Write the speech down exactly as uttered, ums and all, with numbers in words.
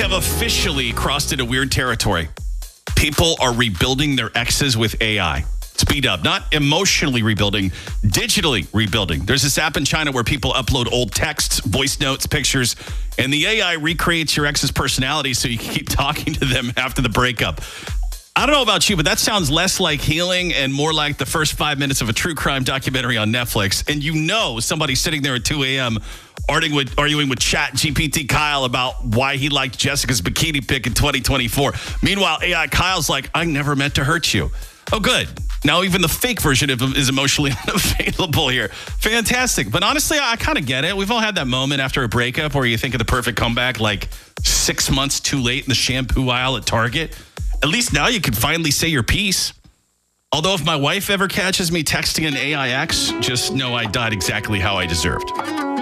have officially crossed into weird territory. People are rebuilding their exes with A I. Speed up. Not emotionally rebuilding, digitally rebuilding. There's this app in China where people upload old texts, voice notes, pictures, and the A I recreates your ex's personality so you can keep talking to them after the breakup. I don't know about you, but that sounds less like healing and more like the first five minutes of a true crime documentary on Netflix. And you know somebody's sitting there at two a.m. arguing with, arguing with Chat G P T Kyle about why he liked Jessica's bikini pic in twenty twenty-four. Meanwhile, A I Kyle's like, I never meant to hurt you. Oh, good. Now even the fake version of him is emotionally unavailable here. Fantastic. But honestly, I kind of get it. We've all had that moment after a breakup where you think of the perfect comeback like six months too late in the shampoo aisle at Target. At least now you can finally say your piece. Although if my wife ever catches me texting an A I X, just know I died exactly how I deserved.